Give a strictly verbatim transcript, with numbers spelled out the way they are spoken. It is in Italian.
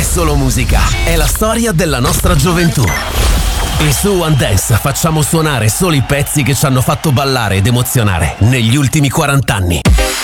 solo musica, è la storia della nostra gioventù. E su One Dance facciamo suonare solo i pezzi che ci hanno fatto ballare ed emozionare negli ultimi quaranta anni.